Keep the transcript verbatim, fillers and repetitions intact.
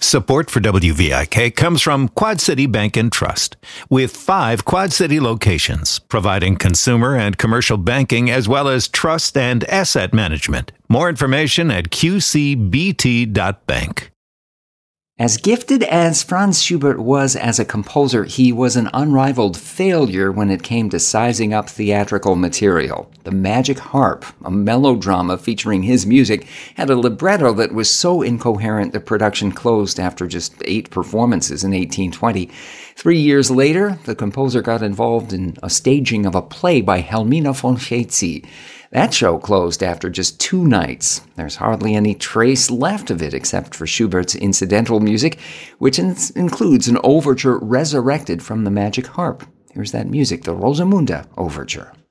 Support for W V I K comes from Quad City Bank and Trust, with five Quad City locations, providing consumer and commercial banking as well as trust and asset management. More information at q c b t dot bank. As gifted as Franz Schubert was as a composer, he was an unrivaled failure when it came to sizing up theatrical material. The Magic Harp, a melodrama featuring his music, had a libretto that was so incoherent the production closed after just eight performances in eighteen twenty. Three years later, the composer got involved in a staging of a play by Helmina von Cheetzy. That show closed after just two nights. There's hardly any trace left of it except for Schubert's incidental music, which in- includes an overture resurrected from the Magic Harp. Here's that music, the Rosamunde Overture.